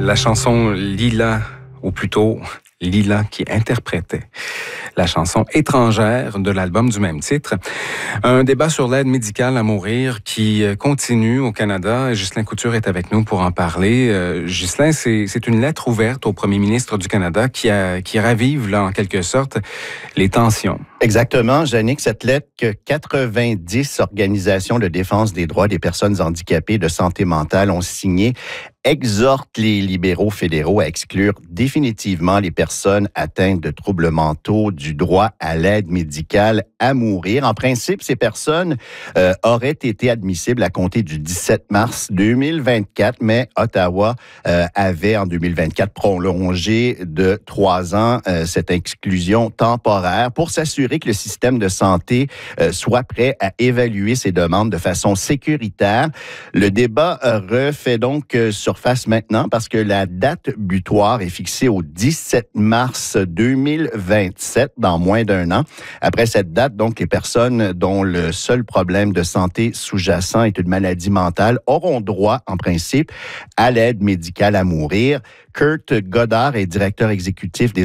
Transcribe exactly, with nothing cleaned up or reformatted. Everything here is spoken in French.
la chanson Lila, ou plutôt Lila qui interprétait la chanson Étrangère de l'album du même titre. Un débat sur l'aide médicale à mourir qui continue au Canada. Ghislain Couture est avec nous pour en parler. Euh, Ghislain, c'est, c'est une lettre ouverte au premier ministre du Canada qui, a, qui ravive, là, en quelque sorte, les tensions. Exactement, Jannick, cette lettre que quatre-vingt-dix organisations de défense des droits des personnes handicapées de santé mentale ont signée exhorte les libéraux fédéraux à exclure définitivement les personnes atteintes de troubles mentaux du droit à l'aide médicale à mourir. En principe, ces personnes euh, auraient été admissibles à compter du dix-sept mars deux mille vingt-quatre, mais Ottawa euh, avait en deux mille vingt-quatre prolongé de trois ans euh, cette exclusion temporaire pour s'assurer que le système de santé euh, soit prêt à évaluer ces demandes de façon sécuritaire. Le débat euh, refait donc euh, surface maintenant parce que la date butoir est fixée au dix-sept mars deux mille vingt-sept, dans moins d'un an. Après cette date, donc, les personnes dont le seul problème de santé sous-jacent est une maladie mentale auront droit, en principe, à l'aide médicale à mourir. Kurt Goddard est directeur exécutif des